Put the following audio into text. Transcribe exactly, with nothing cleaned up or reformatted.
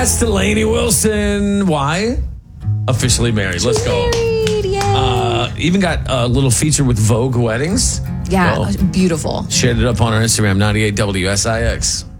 That's Delaney Wilson. Why? Officially married. Let's go. Married, yay. Uh, even got a little feature with Vogue Weddings. Yeah, Well, beautiful. shared it up on our Instagram, ninety-eight W S I X.